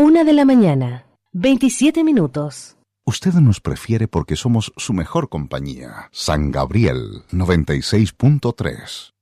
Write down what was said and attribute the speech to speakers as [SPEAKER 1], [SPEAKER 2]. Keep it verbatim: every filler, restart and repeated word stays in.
[SPEAKER 1] Una de la mañana, veintisiete minutos.
[SPEAKER 2] Usted nos prefiere porque somos su mejor compañía. San Gabriel noventa y seis punto tres.